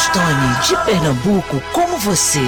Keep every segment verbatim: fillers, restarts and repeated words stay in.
Tony, de Pernambuco, como você.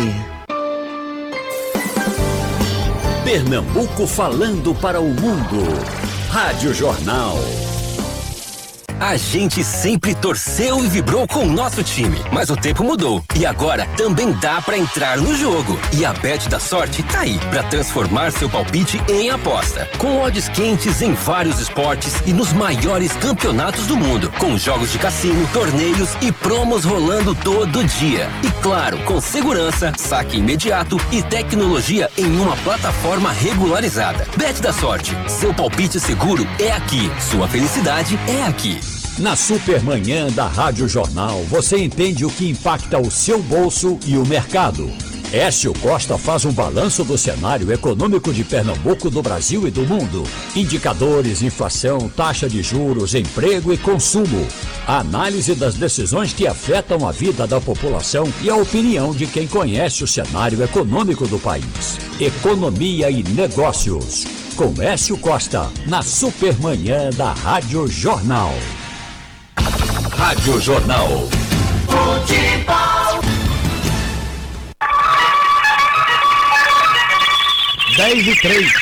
Pernambuco falando para o mundo. Rádio Jornal. A gente sempre torceu e vibrou com o nosso time, mas o tempo mudou e agora também dá pra entrar no jogo. E a Bet da Sorte tá aí pra transformar seu palpite em aposta. Com odds quentes em vários esportes e nos maiores campeonatos do mundo, com jogos de cassino, torneios e promos rolando todo dia. E claro, com segurança, saque imediato e tecnologia em uma plataforma regularizada. Bet da Sorte, seu palpite seguro é aqui, sua felicidade é aqui. Na Supermanhã da Rádio Jornal, você entende o que impacta o seu bolso e o mercado. Écio Costa faz um balanço do cenário econômico de Pernambuco, do Brasil e do mundo. Indicadores, inflação, taxa de juros, emprego e consumo. A análise das decisões que afetam a vida da população e a opinião de quem conhece o cenário econômico do país. Economia e negócios. Com Écio Costa, na Supermanhã da Rádio Jornal. Rádio Jornal. Futebol. dez e três.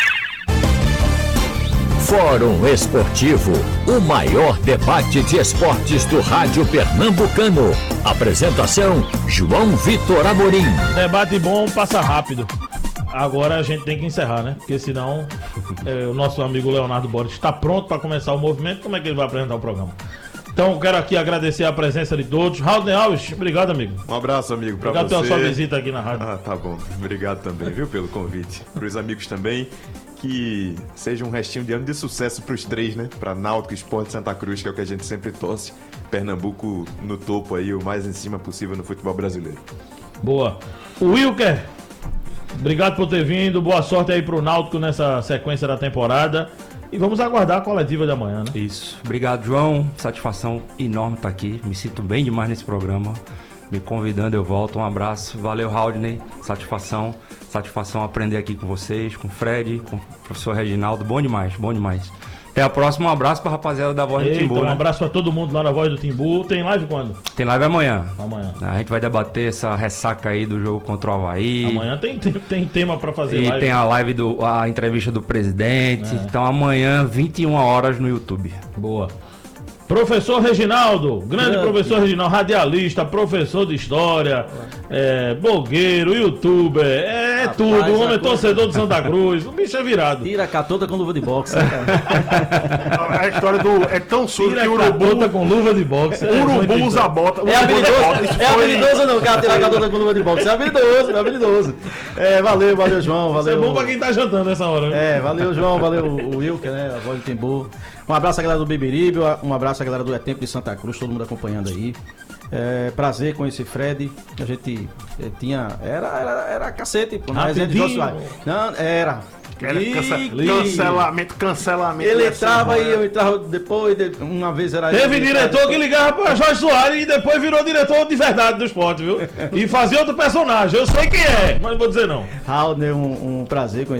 Fórum Esportivo, o maior debate de esportes do rádio pernambucano. Apresentação, João Vitor Amorim. Debate bom, passa rápido. Agora a gente tem que encerrar, né? Porque senão é, o nosso amigo Leonardo Borges está pronto para começar o movimento. Como é que ele vai apresentar o programa? Então, quero aqui agradecer a presença de todos. Raul Alves, obrigado, amigo. Um abraço, amigo, pra obrigado você. Obrigado pela sua visita aqui na rádio. Ah, tá bom. Obrigado também, viu, pelo convite. Pros amigos também, que seja um restinho de ano de sucesso pros três, né? Pra Náutico, Sport e Santa Cruz, que é o que a gente sempre torce. Pernambuco no topo aí, o mais em cima possível no futebol brasileiro. Boa. O Wilker, obrigado por ter vindo. Boa sorte aí pro Náutico nessa sequência da temporada. E vamos aguardar a coletiva de amanhã, né? Isso. Obrigado, João. Satisfação enorme estar aqui. Me sinto bem demais nesse programa. Me convidando, eu volto. Um abraço. Valeu, Raudney. Satisfação. Satisfação aprender aqui com vocês, com o Fred, com o professor Reginaldo. Bom demais, bom demais. Até a próxima. Um abraço pra rapaziada da Voz Eita, do Timbu. Um né? abraço pra todo mundo lá na Voz do Timbu. Tem live quando? Tem live amanhã. Amanhã. A gente vai debater essa ressaca aí do jogo contra o Avaí. Amanhã tem, tem, tem tema pra fazer e live. E tem a live, do, a entrevista do presidente. É. Então amanhã, vinte e uma horas no YouTube. Boa. Professor Reginaldo, grande, grande professor Reginaldo, radialista, professor de história, é, blogueiro, youtuber, é, é tudo, o homem é torcedor do Santa Cruz, o bicho é virado. Tira a catota com luva de boxe, né, cara? A história do... é tão sujo que o urubu... com luva de boxe. O urubu é usa bota. É habilidoso, é foi... habilidoso não, cara, tirar a catota com luva de boxe, é habilidoso, é habilidoso. É, valeu, valeu, João, valeu. Isso é bom pra quem tá jantando nessa hora, né? É, valeu, João, valeu o Wilker, né, a Voz do Timbu. Um abraço à galera do Beberibe, um abraço à galera do É Tempo de Santa Cruz, todo mundo acompanhando aí. É, prazer conhecer Fred, a gente é, tinha, era, era, era cacete, pô, na resenha de Josué. Não, era. Era cance... cancelamento, cancelamento. Ele entrava e eu entrava depois, de... uma vez era... Teve diretor que ligava pra Jorge Soares e depois virou diretor de verdade do esporte, viu? E fazia outro personagem, eu sei quem é, mas não vou dizer não. Raul, um, um prazer conhecer